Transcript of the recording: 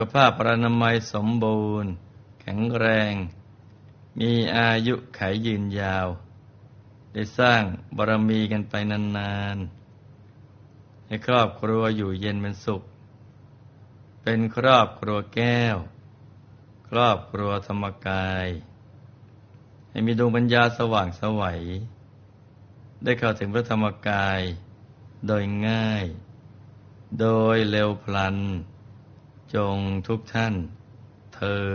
สุขภาพพรรณนามัยสมบูรณ์แข็งแรงมีอายุขัยยืนยาวได้สร้างบารมีกันไปนานๆให้ครอบครัวอยู่เย็นเป็นสุขเป็นครอบครัวแก้วครอบครัวธรรมกายให้มีดวงปัญญาสว่างไสวได้เข้าถึงพระธรรมกายโดยง่ายโดยเร็วพลันจงทุกท่านเทอญ